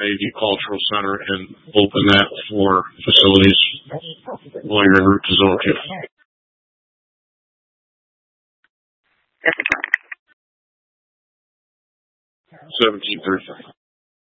Navy Cultural Center and open that for facilities while you're en route to Zolciak. 17:30.